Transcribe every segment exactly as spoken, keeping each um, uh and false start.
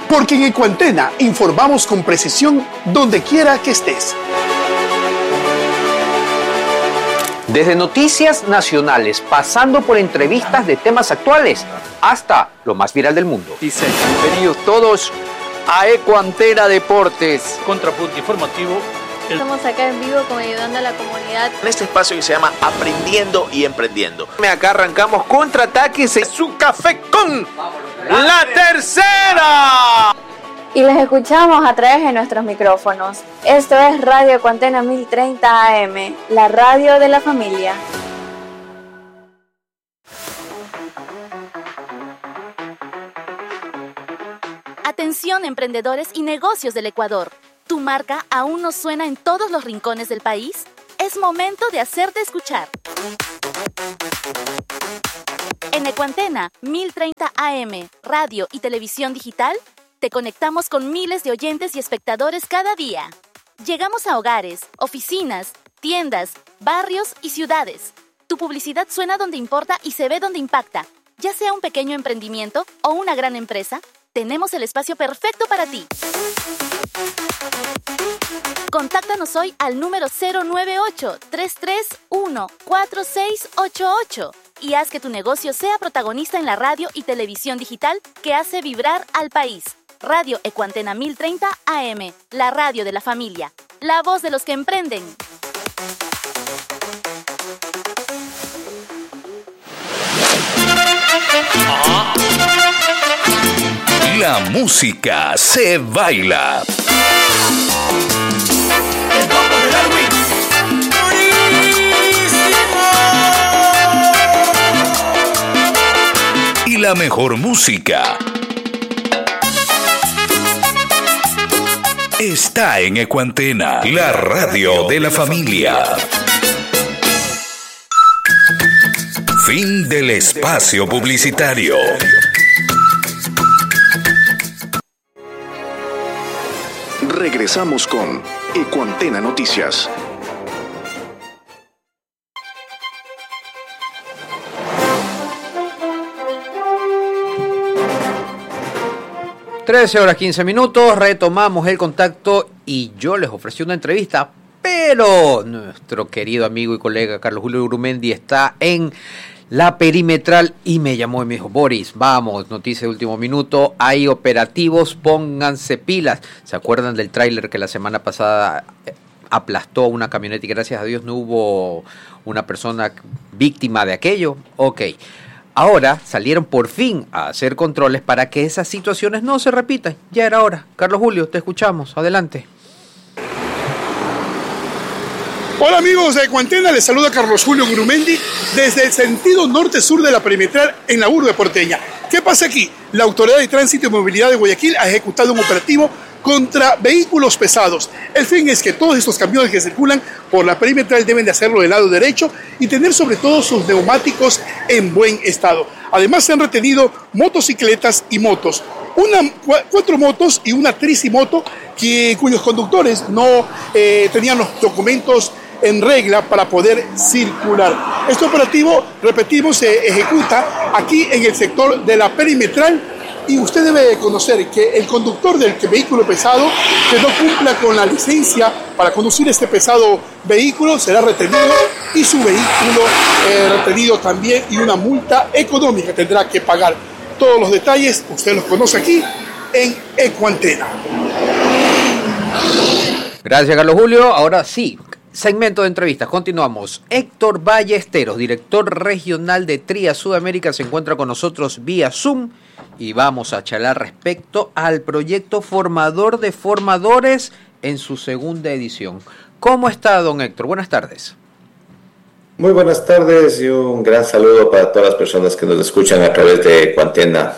Porque en Ecuantena informamos con precisión donde quiera que estés. Desde noticias nacionales, pasando por entrevistas de temas actuales, hasta lo más viral del mundo. Dicen, bienvenidos todos a Ecuantena Deportes. Contrapunto informativo. Estamos acá en vivo con ayudando a la comunidad. En este espacio que se llama Aprendiendo y Emprendiendo. Acá arrancamos Contraataques en su café con la tercera. Y les escuchamos a través de nuestros micrófonos. Esto es Radio Ecuantena mil treinta A M, la radio de la familia. Atención, emprendedores y negocios del Ecuador. ¿Tu marca aún no suena en todos los rincones del país? Es momento de hacerte escuchar. En Ecuantena mil treinta A M, radio y televisión digital, te conectamos con miles de oyentes y espectadores cada día. Llegamos a hogares, oficinas, tiendas, barrios y ciudades. Tu publicidad suena donde importa y se ve donde impacta. Ya sea un pequeño emprendimiento o una gran empresa, tenemos el espacio perfecto para ti. Contáctanos hoy al número cero nueve ocho, tres tres uno, cuatro seis ocho ocho y haz que tu negocio sea protagonista en la radio y televisión digital que hace vibrar al país. Radio Ecuantena mil treinta A M, la radio de la familia, la voz de los que emprenden. La música se baila. Y la mejor música está en Ecuantena, la radio de la familia. Fin del espacio publicitario. Regresamos con Ecuantena Noticias. trece horas quince minutos, retomamos el contacto y yo les ofrecí una entrevista, pero nuestro querido amigo y colega Carlos Julio Gurumendi está en la perimetral y me llamó y me dijo: Boris, vamos, noticia de último minuto, hay operativos, pónganse pilas. ¿Se acuerdan del tráiler que la semana pasada aplastó una camioneta y gracias a Dios no hubo una persona víctima de aquello? Ok. Ahora salieron por fin a hacer controles para que esas situaciones no se repitan. Ya era hora. Carlos Julio, te escuchamos. Adelante. Hola amigos de Ecuantena, les saluda Carlos Julio Gurumendi desde el sentido norte-sur de la perimetral en la urbe porteña. ¿Qué pasa aquí? La Autoridad de Tránsito y Movilidad de Guayaquil ha ejecutado un operativo contra vehículos pesados. El fin es que todos estos camiones que circulan por la perimetral deben de hacerlo del lado derecho y tener sobre todo sus neumáticos en buen estado. Además se han retenido motocicletas y motos. Una, cuatro motos y una tricimoto que, cuyos conductores no eh, tenían los documentos en regla para poder circular. Este operativo, repetimos, se ejecuta aquí en el sector de la perimetral y usted debe conocer que el conductor del vehículo pesado que no cumpla con la licencia para conducir este pesado vehículo será retenido y su vehículo eh, retenido también y una multa económica tendrá que pagar. Todos los detalles usted los conoce aquí en Ecuantena. Gracias, Carlos Julio. Ahora sí, segmento de entrevistas. Continuamos. Héctor Ballesteros, director regional de Tría Sudamérica, se encuentra con nosotros vía Zoom y vamos a charlar respecto al proyecto Formador de Formadores en su segunda edición. ¿Cómo está, don Héctor? Buenas tardes. Muy buenas tardes y un gran saludo para todas las personas que nos escuchan a través de Ecuantena.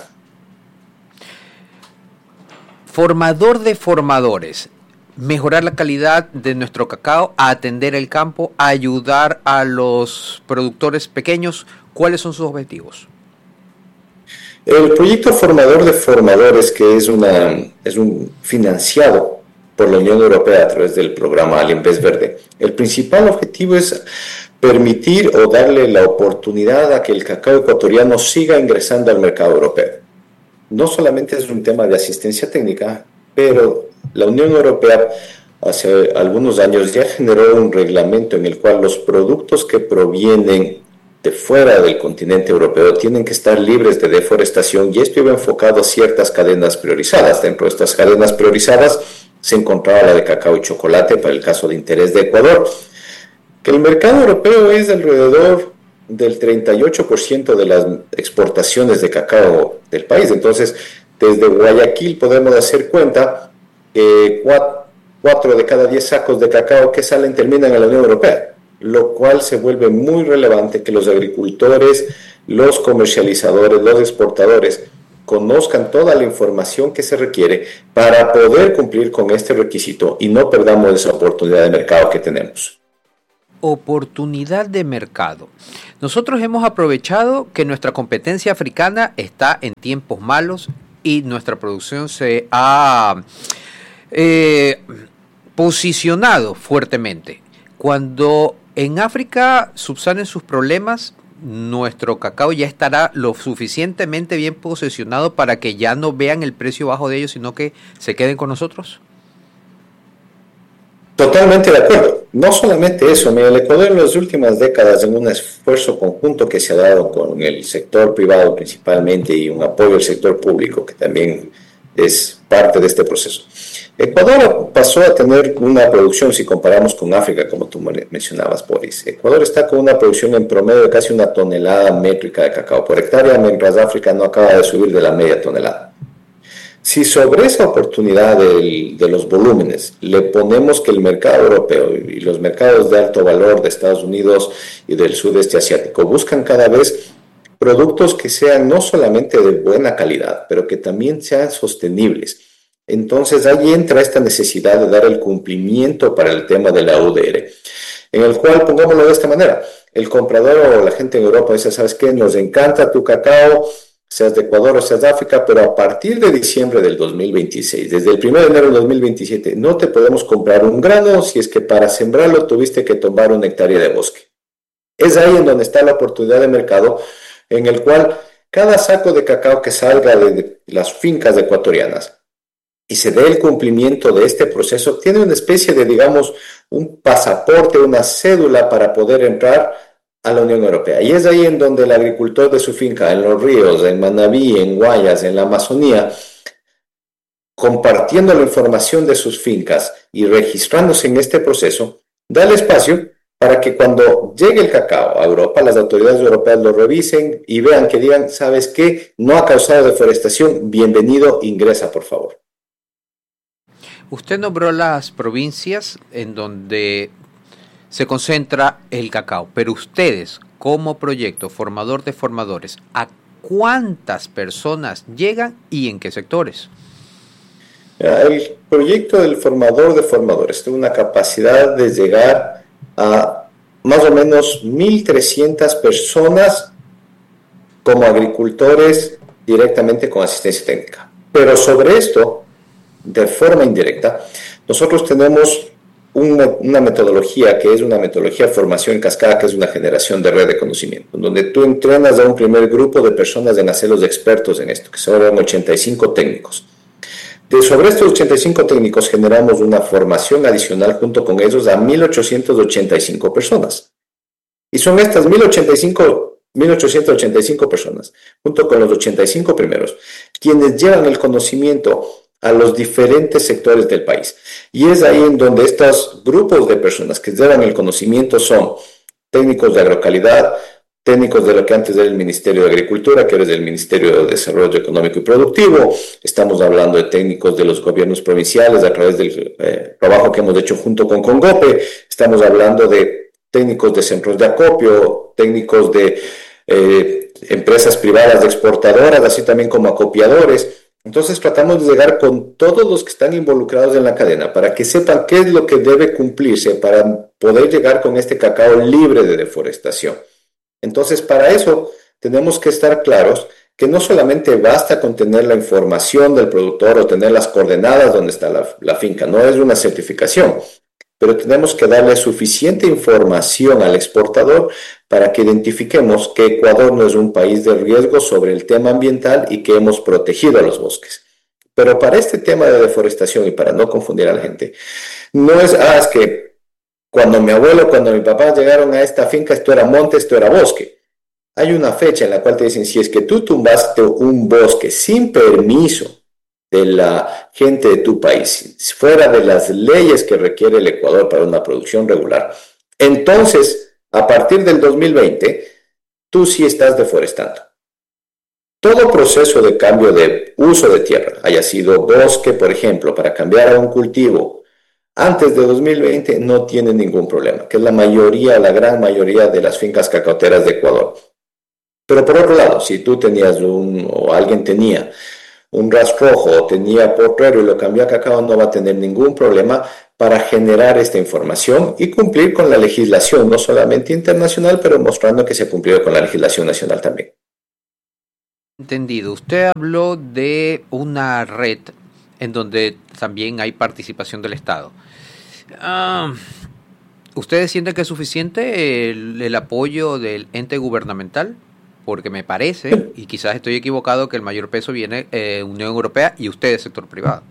Formador de formadores. Mejorar la calidad de nuestro cacao, a atender el campo, a ayudar a los productores pequeños. ¿Cuáles son sus objetivos? El proyecto Formador de Formadores, que es, una, es un financiado por la Unión Europea a través del programa Alimpes Verde, el principal objetivo es permitir o darle la oportunidad a que el cacao ecuatoriano siga ingresando al mercado europeo. no solamente es un tema de asistencia técnica, pero la Unión Europea hace algunos años ya generó un reglamento en el cual los productos que provienen de fuera del continente europeo tienen que estar libres de deforestación, y esto iba enfocado a ciertas cadenas priorizadas. Dentro de estas cadenas priorizadas se encontraba la de cacao y chocolate para el caso de interés de Ecuador, que el mercado europeo es alrededor del treinta y ocho por ciento de las exportaciones de cacao del país. Entonces, desde Guayaquil podemos hacer cuenta que cuatro de cada diez sacos de cacao que salen terminan en la Unión Europea, lo cual se vuelve muy relevante que los agricultores, los comercializadores, los exportadores conozcan toda la información que se requiere para poder cumplir con este requisito y no perdamos esa oportunidad de mercado que tenemos. Oportunidad de mercado. Nosotros hemos aprovechado que nuestra competencia africana está en tiempos malos y nuestra producción se ha eh, posicionado fuertemente. Cuando en África subsanen sus problemas, nuestro cacao ya estará lo suficientemente bien posicionado para que ya no vean el precio bajo de ellos, sino que se queden con nosotros. Totalmente de acuerdo. No solamente eso, mira, el Ecuador en las últimas décadas, en un esfuerzo conjunto que se ha dado con el sector privado principalmente y un apoyo al sector público que también es parte de este proceso, Ecuador pasó a tener una producción, si comparamos con África, como tú mencionabas, Boris, Ecuador está con una producción en promedio de casi una tonelada métrica de cacao por hectárea, mientras África no acaba de subir de la media tonelada. Si sobre esa oportunidad del, de los volúmenes le ponemos que el mercado europeo y los mercados de alto valor de Estados Unidos y del sudeste asiático buscan cada vez productos que sean no solamente de buena calidad, pero que también sean sostenibles, entonces ahí entra esta necesidad de dar el cumplimiento para el tema de la U D R, en el cual, pongámoslo de esta manera, el comprador o la gente en Europa dice, ¿sabes qué? Nos encanta tu cacao, seas de Ecuador o seas de África, pero a partir de diciembre del dos mil veintiséis, desde el primero de enero del dos mil veintisiete, no te podemos comprar un grano si es que para sembrarlo tuviste que tomar una hectárea de bosque. Es ahí en donde está la oportunidad de mercado, en el cual cada saco de cacao que salga de las fincas ecuatorianas y se dé el cumplimiento de este proceso, tiene una especie de, digamos, un pasaporte, una cédula para poder entrar a la Unión Europea. Y es ahí en donde el agricultor de su finca, en los ríos, en Manabí, en Guayas, en la Amazonía, compartiendo la información de sus fincas y registrándose en este proceso, da el espacio para que cuando llegue el cacao a Europa, las autoridades europeas lo revisen y vean que digan, ¿sabes qué? No ha causado deforestación, bienvenido, ingresa por favor. Usted nombró las provincias en donde se concentra el cacao, pero ustedes, como proyecto formador de formadores, ¿a cuántas personas llegan y en qué sectores? El proyecto del formador de formadores tiene una capacidad de llegar a más o menos mil trescientas personas como agricultores directamente con asistencia técnica. Pero sobre esto, de forma indirecta, nosotros tenemos una, una metodología que es una metodología de formación en cascada, que es una generación de red de conocimiento, donde tú entrenas a un primer grupo de personas en hacer los expertos en esto, que son ochenta y cinco técnicos. De sobre estos ochenta y cinco técnicos generamos una formación adicional junto con ellos a mil ochocientas ochenta y cinco personas. Y son estas mil ochocientas ochenta y cinco personas, junto con los ochenta y cinco primeros, quienes llevan el conocimiento a los diferentes sectores del país. Y es ahí en donde estos grupos de personas que llevan el conocimiento son técnicos de agrocalidad, técnicos de lo que antes era el Ministerio de Agricultura, que ahora es el Ministerio de Desarrollo Económico y Productivo. Estamos hablando de técnicos de los gobiernos provinciales a través del eh, trabajo que hemos hecho junto con Congope. Estamos hablando de técnicos de centros de acopio, técnicos de eh, empresas privadas de exportadoras, así también como acopiadores. Entonces tratamos de llegar con todos los que están involucrados en la cadena para que sepan qué es lo que debe cumplirse para poder llegar con este cacao libre de deforestación. Entonces, para eso tenemos que estar claros que no solamente basta con tener la información del productor o tener las coordenadas donde está la, la finca, no es una certificación. pero tenemos que darle suficiente información al exportador para que identifiquemos que Ecuador no es un país de riesgo sobre el tema ambiental y que hemos protegido a los bosques. Pero para este tema de deforestación y para no confundir a la gente, no es, ah, es que cuando mi abuelo, cuando mi papá llegaron a esta finca, esto era monte, esto era bosque. Hay una fecha en la cual te dicen, si es que tú tumbaste un bosque sin permiso de la gente de tu país, fuera de las leyes que requiere el Ecuador para una producción regular, entonces, a partir del dos mil veinte, tú sí estás deforestando. Todo proceso de cambio de uso de tierra, haya sido bosque, por ejemplo, para cambiar a un cultivo, antes de dos mil veinte no tiene ningún problema, que es la mayoría, la gran mayoría de las fincas cacaoteras de Ecuador. Pero por otro lado, si tú tenías un, o alguien tenía un rastrojo o tenía potrero y lo cambió a cacao, no va a tener ningún problema para generar esta información y cumplir con la legislación, no solamente internacional, pero mostrando que se cumplió con la legislación nacional también. Entendido. Usted habló de una red en donde también hay participación del Estado. Uh, ¿Ustedes sienten que es suficiente el, el apoyo del ente gubernamental? Porque me parece, y quizás estoy equivocado, que el mayor peso viene eh, Unión Europea y ustedes, sector privado.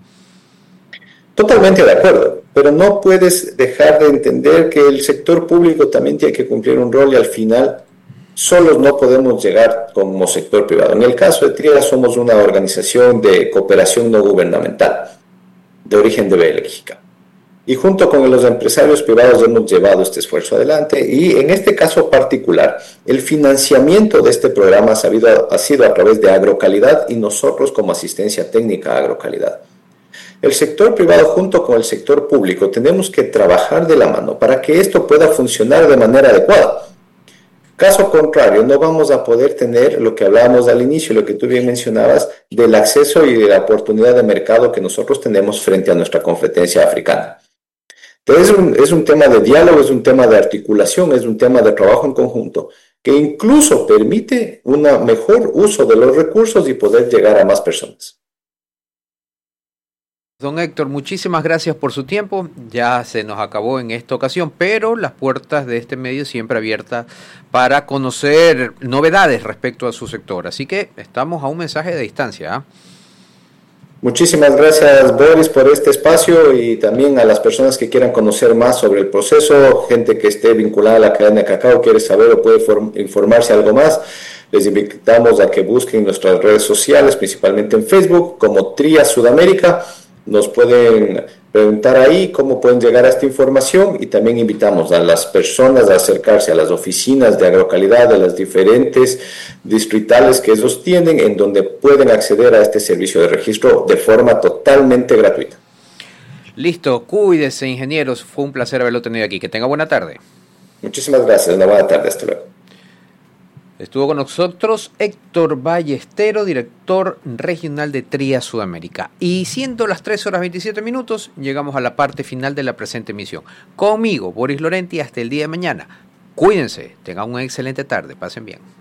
Totalmente de acuerdo, pero no puedes dejar de entender que el sector público también tiene que cumplir un rol y al final solos no podemos llegar como sector privado. En el caso de TRIA somos una organización de cooperación no gubernamental de origen de Bélgica. Y junto con los empresarios privados hemos llevado este esfuerzo adelante y en este caso particular, el financiamiento de este programa ha, sabido, ha sido a través de Agrocalidad y nosotros como asistencia técnica a Agrocalidad. El sector privado junto con el sector público tenemos que trabajar de la mano para que esto pueda funcionar de manera adecuada. Caso contrario, no vamos a poder tener lo que hablábamos al inicio, lo que tú bien mencionabas, del acceso y de la oportunidad de mercado que nosotros tenemos frente a nuestra competencia africana. Entonces es un, es un tema de diálogo, es un tema de articulación, es un tema de trabajo en conjunto, que incluso permite un mejor uso de los recursos y poder llegar a más personas. Don Héctor, muchísimas gracias por su tiempo. Ya se nos acabó en esta ocasión, pero las puertas de este medio siempre abiertas para conocer novedades respecto a su sector. Así que estamos a un mensaje de distancia, ¿eh? Muchísimas gracias, Boris, por este espacio y también a las personas que quieran conocer más sobre el proceso, gente que esté vinculada a la cadena de cacao, quiere saber o puede informarse algo más. Les invitamos a que busquen nuestras redes sociales, principalmente en Facebook, como TRIA Sudamérica. Nos pueden preguntar ahí cómo pueden llegar a esta información y también invitamos a las personas a acercarse a las oficinas de Agrocalidad, de las diferentes distritales que ellos tienen, en donde pueden acceder a este servicio de registro de forma totalmente gratuita. Listo, cuídese, ingenieros. Fue un placer haberlo tenido aquí. Que tenga buena tarde. Muchísimas gracias. Una buena tarde. Hasta luego. Estuvo con nosotros Héctor Ballestero, director regional de TRIA Sudamérica. Y siendo las tres horas veintisiete minutos, llegamos a la parte final de la presente emisión. Conmigo, Boris Lorenti, hasta el día de mañana. Cuídense, tengan una excelente tarde, pasen bien.